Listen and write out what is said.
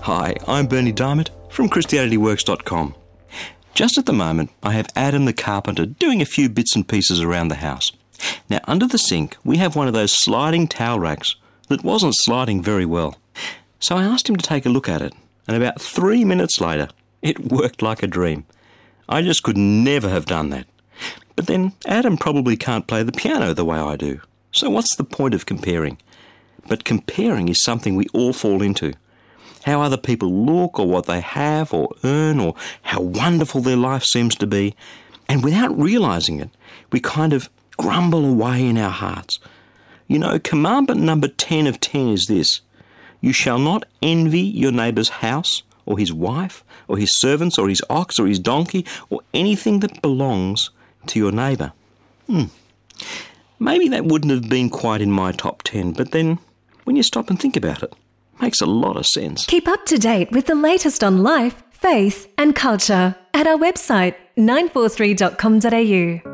Hi, I'm Bernie Diamond from ChristianityWorks.com. Just at the moment, I have Adam the carpenter doing a few bits and pieces around the house. Now, under the sink, we have one of those sliding towel racks that wasn't sliding very well. So I asked him to take a look at it, and about 3 minutes later, it worked like a dream. I just could never have done that. But then, Adam probably can't play the piano the way I do. So what's the point of comparing? But comparing is something we all fall into. How other people look, or what they have or earn, or how wonderful their life seems to be. And without realising it, we kind of grumble away in our hearts. You know, commandment number 10 of 10 is this: you shall not envy your neighbour's house, or his wife, or his servants, or his ox, or his donkey, or anything that belongs to your neighbour. Maybe that wouldn't have been quite in my top 10, but then when you stop and think about it, makes a lot of sense. Keep up to date with the latest on life, faith and culture at our website 943.com.au.